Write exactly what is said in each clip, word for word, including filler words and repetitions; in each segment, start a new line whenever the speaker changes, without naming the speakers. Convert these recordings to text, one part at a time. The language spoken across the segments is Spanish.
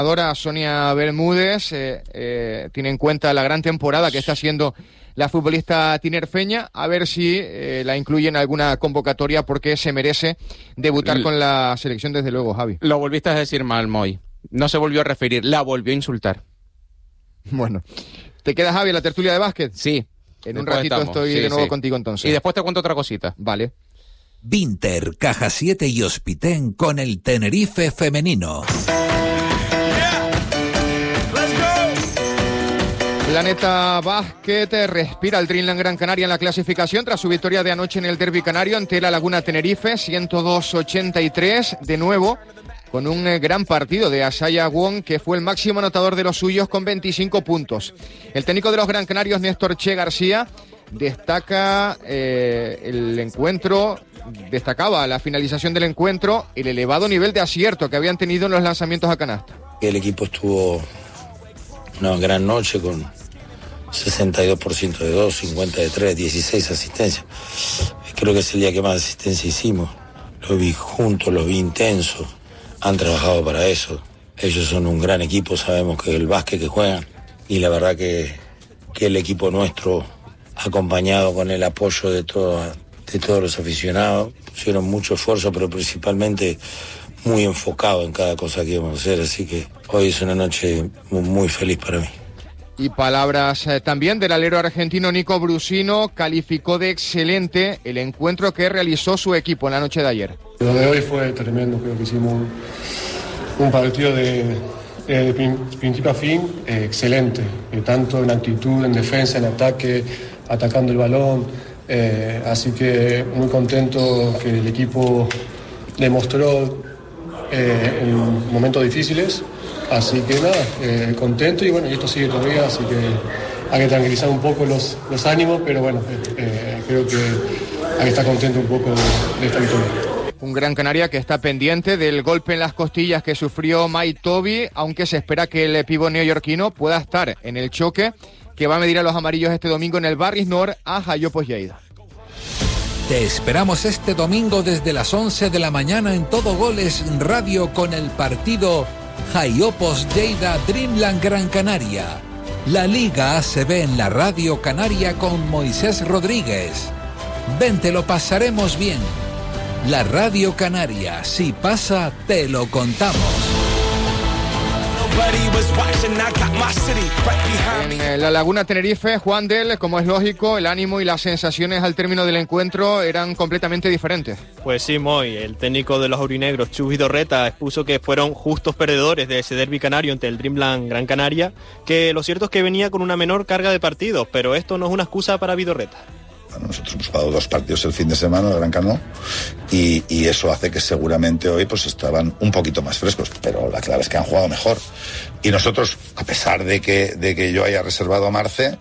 La Sonia Bermúdez eh, eh, tiene en cuenta la gran temporada que está haciendo la futbolista tinerfeña, a ver si eh, la incluye en alguna convocatoria porque se merece debutar L- con la selección desde luego, Javi.
Lo volviste a decir mal, Moy. No se volvió a referir, la volvió a insultar.
Bueno, ¿te queda, Javi, la tertulia de básquet?
Sí.
En un ratito estamos. estoy sí, de nuevo sí. contigo entonces.
Y después te cuento otra cosita.
Vale.
Vinter, Caja siete y Hospitén con el Tenerife femenino.
Planeta Básquet respira el Dreamland Gran Canaria en la clasificación tras su victoria de anoche en el Derby Canario ante la Laguna Tenerife, ciento dos a ochenta y tres, de nuevo con un gran partido de Asaya Wong, que fue el máximo anotador de los suyos con veinticinco puntos. El técnico de los Gran Canarios, Néstor Che García, destaca eh, el encuentro, destacaba la finalización del encuentro, el elevado nivel de acierto que habían tenido en los lanzamientos a canasta.
El equipo estuvo una gran noche con sesenta y dos por ciento de dos, cincuenta de tres, dieciséis asistencias. Creo que es el día que más asistencia hicimos. Los vi juntos, los vi intensos. Han trabajado para eso. Ellos son un gran equipo, sabemos que el básquet que juegan. Y la verdad que, que el equipo nuestro, acompañado con el apoyo de, todo, de todos los aficionados, pusieron mucho esfuerzo, pero principalmente muy enfocado en cada cosa que íbamos a hacer. Así que hoy es una noche muy, muy feliz para mí.
Y palabras eh, también del alero argentino Nico Brusino, calificó de excelente el encuentro que realizó su equipo en la noche de ayer.
Lo de hoy fue tremendo, creo que hicimos un, un partido de, de principio a fin eh, excelente, eh, tanto en actitud, en defensa, en ataque, atacando el balón, eh, así que muy contento que el equipo demostró eh, en momentos difíciles. Así que nada, eh, contento y bueno, y esto sigue todavía, así que hay que tranquilizar un poco los, los ánimos, pero bueno, eh, creo que hay que estar contento un poco de, de esta victoria.
Un Gran Canaria que está pendiente del golpe en las costillas que sufrió Mike Toby, aunque se espera que el pívot neoyorquino pueda estar en el choque que va a medir a los amarillos este domingo en el Barris Nord a Jayopos Lleida.
Te esperamos este domingo desde las once de la mañana en Todo Goles Radio con el partido Jayopos Lleida Dreamland Gran Canaria. La Liga A C B en la Radio Canaria con Moisés Rodríguez. Ven, te lo pasaremos bien. La Radio Canaria, si pasa, te lo contamos.
En la Laguna Tenerife, Juan Del, como es lógico, el ánimo y las sensaciones al término del encuentro eran completamente diferentes.
Pues sí, Moy, el técnico de los aurinegros, Chus Vidorreta, expuso que fueron justos perdedores de ese derbi canario ante el Dreamland Gran Canaria, que lo cierto es que venía con una menor carga de partidos, pero esto no es una excusa para Vidorreta.
Bueno, nosotros hemos jugado dos partidos el fin de semana de Gran Cano y, y eso hace que seguramente hoy pues estaban un poquito más frescos, pero la clave es que han jugado mejor. Y nosotros, a pesar de que, de que yo haya reservado a Marce,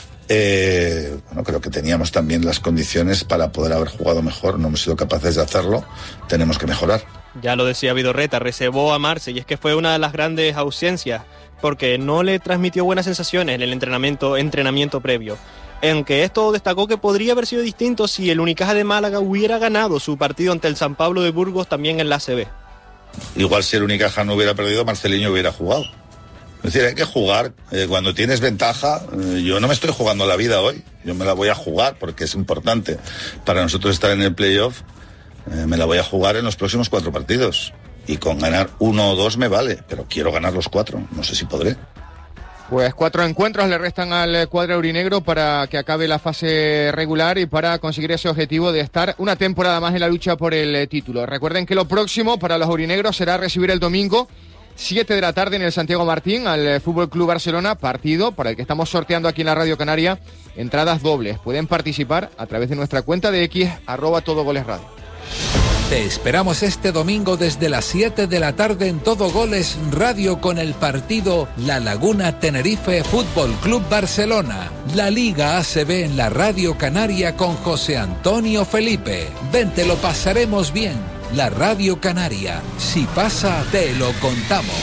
eh, bueno, creo que teníamos también las condiciones para poder haber jugado mejor. No hemos sido capaces de hacerlo, tenemos que mejorar. Ya lo decía Vidorreta, reservó a Marce y es que fue una de las grandes ausencias porque no le transmitió buenas sensaciones en el entrenamiento, entrenamiento previo. Aunque esto destacó que podría haber sido distinto si el Unicaja de Málaga hubiera ganado su partido ante el San Pablo de Burgos también en la A C B. Igual si el Unicaja no hubiera perdido, Marceliño hubiera jugado. Es decir, hay que jugar. Eh, cuando tienes ventaja, eh, yo no me estoy jugando la vida hoy. Yo me la voy a jugar porque es importante para nosotros estar en el playoff. Eh, me la voy a jugar en los próximos cuatro partidos. Y con ganar uno o dos me vale, pero quiero ganar los cuatro. No sé si podré.
Pues cuatro encuentros le restan al cuadro aurinegro para que acabe la fase regular y para conseguir ese objetivo de estar una temporada más en la lucha por el título. Recuerden que lo próximo para los aurinegros será recibir el domingo siete de la tarde en el Santiago Martín al F C Barcelona, partido para el que estamos sorteando aquí en la Radio Canaria entradas dobles. Pueden participar a través de nuestra cuenta de X, arroba Todo Goles Radio.
Te esperamos este domingo desde las siete de la tarde en Todo Goles Radio con el partido La Laguna Tenerife Fútbol Club Barcelona. La Liga A C B en la Radio Canaria con José Antonio Felipe. Ven, te lo pasaremos bien. La Radio Canaria, si pasa, te lo contamos.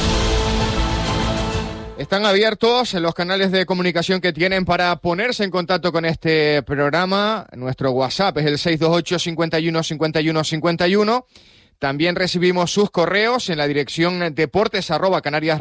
Están abiertos los canales de comunicación que tienen para ponerse en contacto con este programa. Nuestro WhatsApp es el seis dos ocho, cincuenta y uno, cincuenta y uno, cincuenta y uno. También recibimos sus correos en la dirección deportes arroba canarias